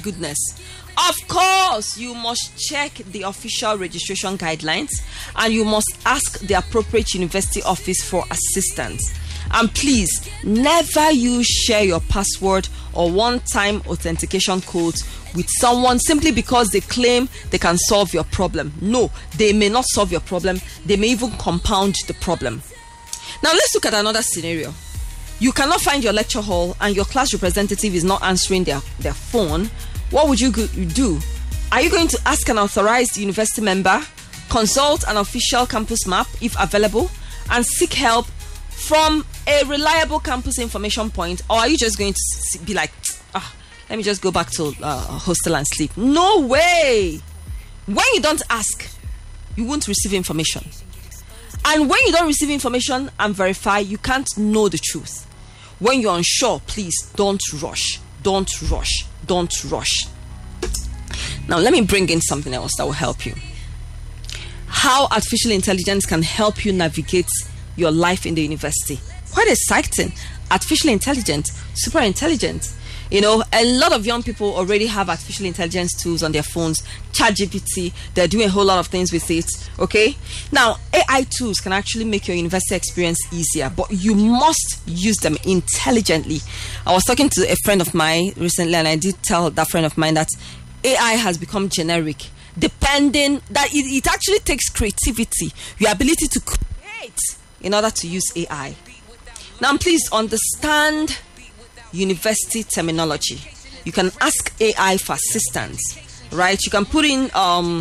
goodness. Of course, you must check the official registration guidelines and you must ask the appropriate university office for assistance. And please, never share your password or one-time authentication codes with someone simply because they claim they can solve your problem. No, they may not solve your problem. They may even compound the problem. Now, let's look at another scenario. You cannot find your lecture hall and your class representative is not answering their phone. What would you do? Are you going to ask an authorized university member, consult an official campus map if available, and seek help from a reliable campus information point? Or are you just going to be like, let me just go back to hostel and sleep? No way! When you don't ask, you won't receive information. And when you don't receive information and verify, you can't know the truth. When you're unsure, please don't rush. Don't rush. Don't rush. Now, let me bring in something else that will help you. How artificial intelligence can help you navigate your life in the university. Quite exciting. Artificial intelligence, super intelligent. You know, a lot of young people already have artificial intelligence tools on their phones. ChatGPT, they're doing a whole lot of things with it. Okay? Now, AI tools can actually make your university experience easier, but you must use them intelligently. I was talking to a friend of mine recently, and I did tell that friend of mine that AI has become generic, depending that it actually takes creativity, your ability to create in order to use AI. Now, please understand university terminology. You can ask AI for assistance, right? You can put in